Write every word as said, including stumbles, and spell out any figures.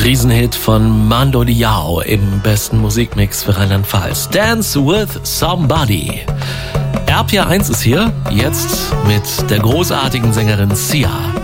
Riesenhit von Mando Diao im besten Musikmix für Rheinland-Pfalz. Dance with Somebody. R P R eins ist hier, jetzt mit der großartigen Sängerin Sia.